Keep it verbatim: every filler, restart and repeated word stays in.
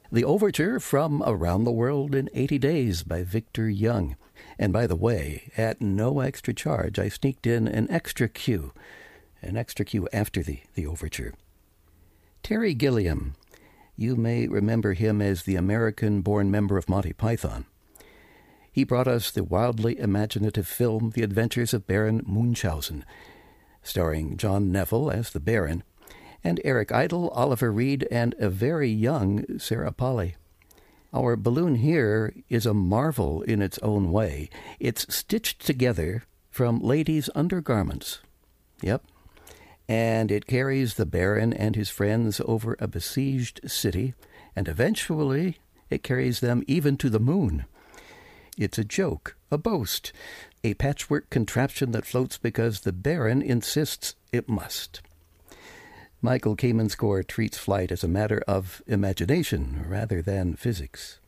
The overture from Around the World in eighty days by Victor Young. And by the way, at no extra charge, I sneaked in an extra cue, an extra cue after the, the overture. Terry Gilliam. You may remember him as the American-born member of Monty Python. He brought us the wildly imaginative film The Adventures of Baron Munchausen, starring John Neville as the Baron, and Eric Idle, Oliver Reed, and a very young Sarah Polley. Our balloon here is a marvel in its own way. It's stitched together from ladies' undergarments. Yep. And it carries the Baron and his friends over a besieged city, and eventually it carries them even to the moon. It's a joke, a boast, a patchwork contraption that floats because the Baron insists it must. Michael Kamen's score treats flight as a matter of imagination rather than physics.